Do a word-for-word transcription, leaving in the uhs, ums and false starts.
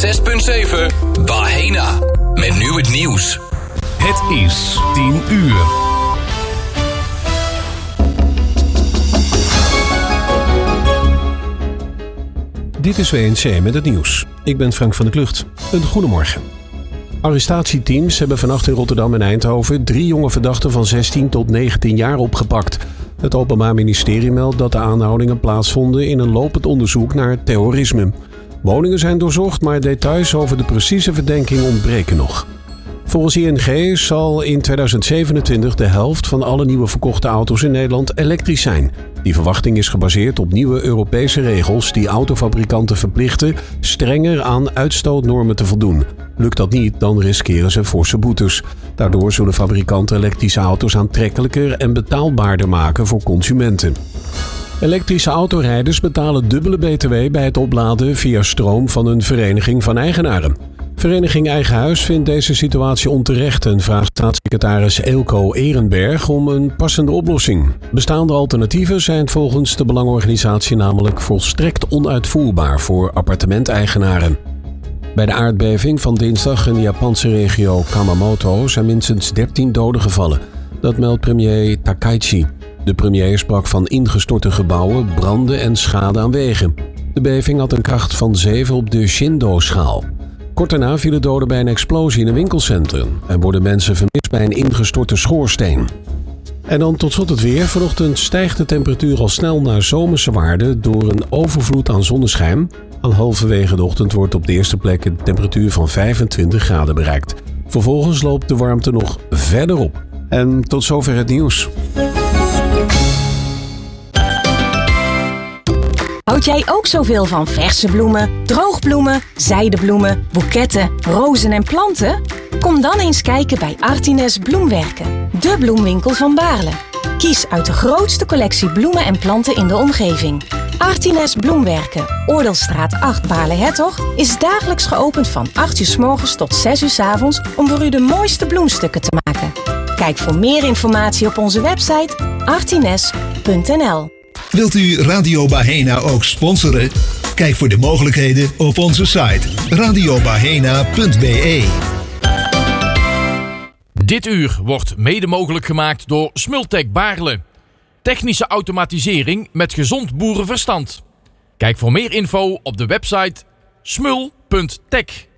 zes punt zeven Bahena. Met nu het nieuws. Het is tien uur. Dit is W N C met het nieuws. Ik ben Frank van der Klucht. Een goedemorgen. Arrestatieteams hebben vannacht in Rotterdam en Eindhoven drie jonge verdachten van zestien tot negentien jaar opgepakt. Het Openbaar Ministerie meldt dat de aanhoudingen plaatsvonden in een lopend onderzoek naar terrorisme. Woningen zijn doorzocht, maar details over de precieze verdenking ontbreken nog. Volgens I N G zal in tweeduizend zevenentwintig de helft van alle nieuwe verkochte auto's in Nederland elektrisch zijn. Die verwachting is gebaseerd op nieuwe Europese regels die autofabrikanten verplichten strenger aan uitstootnormen te voldoen. Lukt dat niet, dan riskeren ze forse boetes. Daardoor zullen fabrikanten elektrische auto's aantrekkelijker en betaalbaarder maken voor consumenten. Elektrische autorijders betalen dubbele B T W bij het opladen via stroom van een vereniging van eigenaren. Vereniging Eigen Huis vindt deze situatie onterecht en vraagt staatssecretaris Eelco Ehrenberg om een passende oplossing. Bestaande alternatieven zijn volgens de belangenorganisatie namelijk volstrekt onuitvoerbaar voor appartementeigenaren. Bij de aardbeving van dinsdag in de Japanse regio Kumamoto zijn minstens dertien doden gevallen. Dat meldt premier Takaichi. De premier sprak van ingestorte gebouwen, branden en schade aan wegen. De beving had een kracht van zeven op de Shindo-schaal. Kort daarna vielen doden bij een explosie in een winkelcentrum en worden mensen vermist bij een ingestorte schoorsteen. En dan tot slot het weer. Vanochtend stijgt de temperatuur al snel naar zomerse waarden door een overvloed aan zonneschijn. Aan halverwege de ochtend wordt op de eerste plek een temperatuur van vijfentwintig graden bereikt. Vervolgens loopt de warmte nog verder op. En tot zover het nieuws. Houd jij ook zoveel van verse bloemen, droogbloemen, zijdebloemen, boeketten, rozen en planten? Kom dan eens kijken bij Artines Bloemwerken, de bloemwinkel van Baarle. Kies uit de grootste collectie bloemen en planten in de omgeving. Artines Bloemwerken, Oordelstraat acht Baarle-Hertog, is dagelijks geopend van acht uur 's morgens tot zes uur 's avonds om voor u de mooiste bloemstukken te maken. Kijk voor meer informatie op onze website artines punt n l. Wilt u Radio Bahena ook sponsoren? Kijk voor de mogelijkheden op onze site radio bahena punt b e. Dit uur wordt mede mogelijk gemaakt door Smultec Baarle. Technische automatisering met gezond boerenverstand. Kijk voor meer info op de website smul punt tech.